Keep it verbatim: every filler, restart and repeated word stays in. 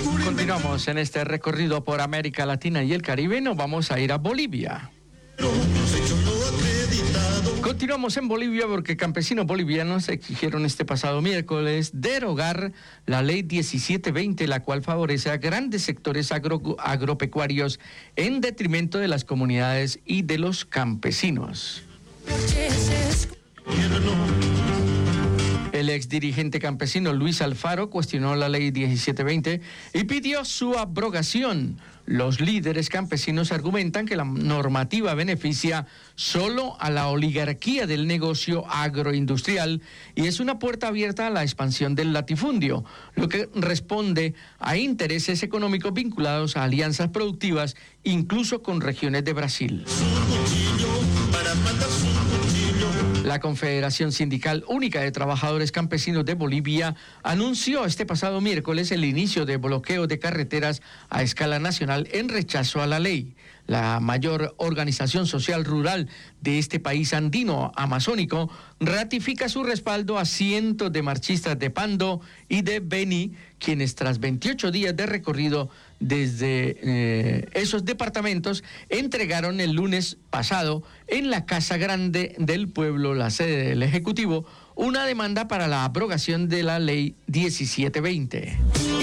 Continuamos en este recorrido por América Latina y el Caribe. Nos vamos a ir a Bolivia. Continuamos en Bolivia porque campesinos bolivianos exigieron este pasado miércoles derogar la ley diecisiete veinte, la cual favorece a grandes sectores agro, agropecuarios en detrimento de las comunidades y de los campesinos. El ex dirigente campesino Luis Alfaro cuestionó la ley diecisiete veinte y pidió su abrogación. Los líderes campesinos argumentan que la normativa beneficia solo a la oligarquía del negocio agroindustrial y es una puerta abierta a la expansión del latifundio, lo que responde a intereses económicos vinculados a alianzas productivas, incluso con regiones de Brasil. La Confederación Sindical Única de Trabajadores Campesinos de Bolivia anunció este pasado miércoles el inicio de bloqueo de carreteras a escala nacional en rechazo a la ley. La mayor organización social rural de este país andino amazónico ratifica su respaldo a cientos de marchistas de Pando y de Beni, quienes tras veintiocho días de recorrido desde eh, esos departamentos entregaron el lunes pasado en la Casa Grande del Pueblo, la sede del Ejecutivo, una demanda para la abrogación de la ley diecisiete veinte.